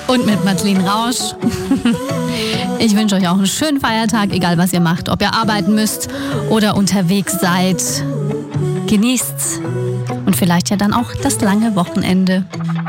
Und mit Madeleine Rausch. Ich wünsche euch auch einen schönen Feiertag, egal was ihr macht, ob ihr arbeiten müsst oder unterwegs seid. Genießt's und vielleicht ja dann auch das lange Wochenende.